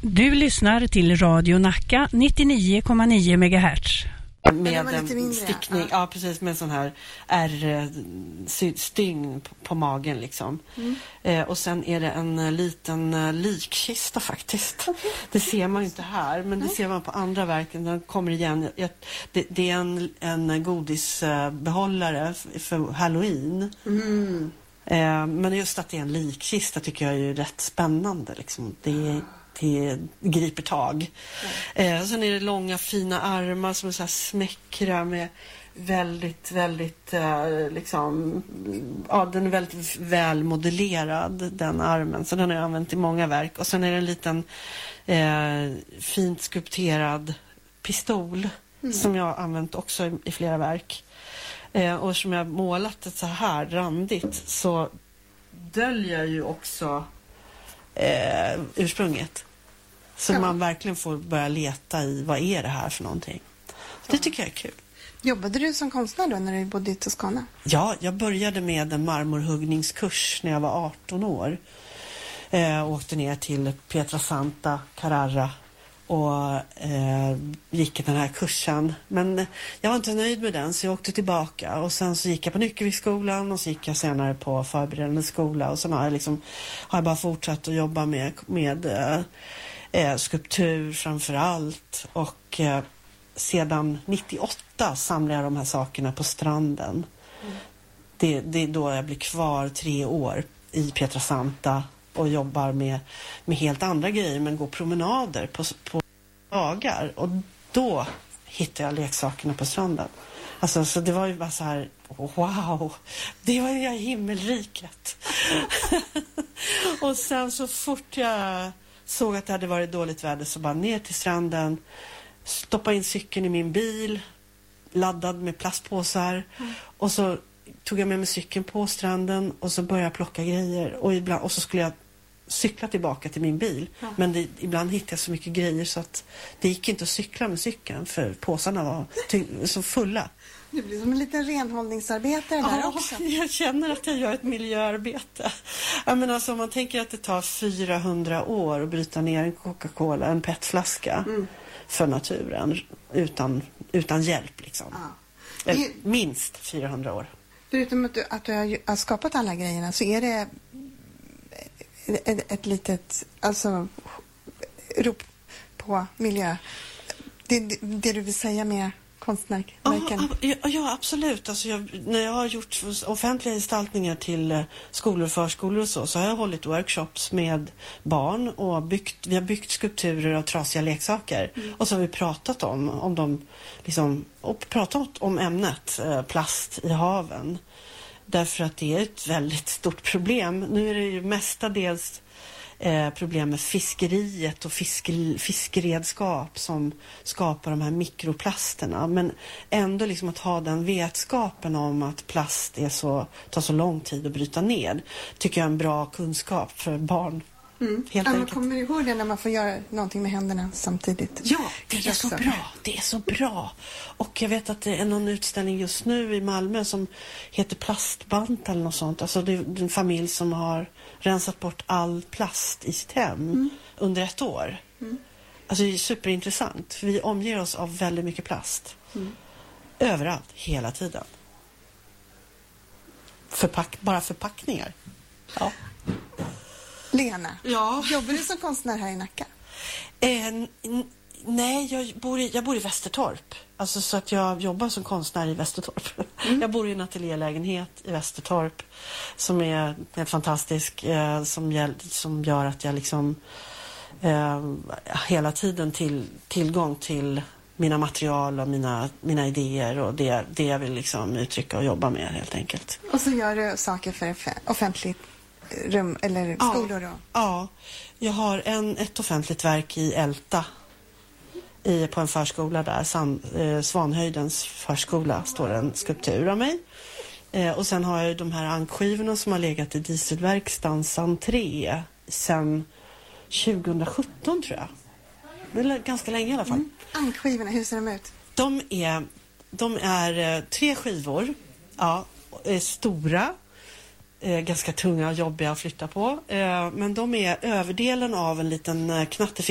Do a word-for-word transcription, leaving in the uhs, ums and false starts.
Du lyssnar till Radio Nacka nintionio komma nio megahertz. Med en stickning, ja. ja precis, med en sån här R-stygn på, på magen liksom. Mm. Eh, och sen är det en liten uh, likkista faktiskt. Okay. Det ser man ju inte här, men det ser man på andra verken. Den kommer igen. Jag, det, det är en, en godisbehållare för, för Halloween. Mm. Eh, men just att det är en likkista tycker jag är ju rätt spännande liksom. Det är det griper tag. Mm. Eh, sen är det långa fina armar som är så här smäckra med väldigt, väldigt eh, liksom, ja, den är väldigt väl modellerad, den armen. Så den har jag använt i många verk. Och sen är det en liten eh, fint skulpterad pistol mm. som jag har använt också i, i flera verk. Eh, och som jag har målat det så här randigt så döljer ju också Eh, ursprunget. Så ja. Man verkligen får börja leta i vad är det här för någonting. Det tycker jag är kul. Jobbade du som konstnär då när du bodde i Toscana? Ja, jag började med en marmorhuggningskurs när jag var arton år. Eh, åkte ner till Pietrasanta, Carrara och eh, gick den här kursen. Men jag var inte nöjd med den så jag åkte tillbaka. Och sen så gick jag på Nyckelviksskolan och så gick jag senare på förberedande skola. Och sen har jag, liksom, har jag bara fortsatt att jobba med, med eh, skulptur framför allt. Och eh, sedan nittioåtta samlar jag de här sakerna på stranden. Mm. Det, det är då jag blir kvar tre år i Pietrasanta. Och jobbar med, med helt andra grejer men går promenader på, på dagar. Och då hittar jag leksakerna på stranden. Alltså så det var ju bara så här, wow, det var ju himmelriket. Och sen så fort jag såg att det hade varit dåligt väder så bara ner till stranden. Stoppa in cykeln i min bil, laddad med plastpåsar. Mm. Och så tog jag med mig cykeln på stranden och så började jag plocka grejer. Och, ibland, och så skulle jag cykla tillbaka till min bil. Ja. Men det, ibland hittade jag så mycket grejer så att det gick inte att cykla med cykeln för påsarna var ty- så fulla. Du blir som en liten renhållningsarbetare där ja, också. Jag känner att jag gör ett miljöarbete. Jag menar, alltså, om man tänker att det tar fyrahundra år att bryta ner en Coca-Cola, en petflaska mm. för naturen utan, utan hjälp liksom. Ja. Eller, minst fyrahundra år. Förutom att du, att du har skapat alla grejerna så är det ett, ett litet alltså, rop på miljö. Det, det, det du vill säga med konstnärken? Ja, ja, absolut. Alltså jag, när jag har gjort offentliga gestaltningar till skolor och förskolor och så, så har jag hållit workshops med barn och byggt, vi har byggt skulpturer av trasiga leksaker. Mm. Och så har vi pratat om, om dem, liksom, och pratat om ämnet eh, plast i haven. Därför att det är ett väldigt stort problem. Nu är det ju mestadels eh, problem med fiskeriet och fiske, fiskeredskap som skapar de här mikroplasterna. Men ändå liksom att ha den vetskapen om att plast är så, tar så lång tid att bryta ner tycker jag är en bra kunskap för barn. Mm. Helt ja, man kommer ihåg det när man får göra någonting med händerna samtidigt. Ja, det är så bra. Det är så bra. Och jag vet att det är någon utställning just nu i Malmö som heter Plastbant eller något sånt. Alltså det är en familj som har rensat bort all plast i sitt hem mm. under ett år. Mm. Alltså det är superintressant. För vi omger oss av väldigt mycket plast. Mm. Överallt, hela tiden. Förpack- bara förpackningar. Ja. Lena, ja. Jobbar du som konstnär här i Nacka? Eh, n- nej, jag bor, i, jag bor i Västertorp. Alltså så att jag jobbar som konstnär i Västertorp. Mm. Jag bor i en ateljélägenhet i Västertorp som är helt fantastisk. Eh, som, gäll, som gör att jag liksom eh, hela tiden till tillgång till mina material och mina, mina idéer och det, det jag vill liksom uttrycka och jobba med helt enkelt. Och så gör du saker för offentligt rum eller skolor då? Ja, ja. Jag har en, ett offentligt verk i Älta i, på en förskola där, San, eh, Svanhöjdens förskola, står en skulptur av mig. Eh, och sen har jag de här ankskivorna som har legat i dieselverkstans entré sedan tjugohundrasjutton tror jag. Det är ganska länge i alla fall. Mm. Ankskivorna, hur ser de ut? De är, de är eh, tre skivor, ja, är stora. Eh, ganska tunga och jobbiga att flytta på. Eh, men de är överdelen av en liten eh, knattefilm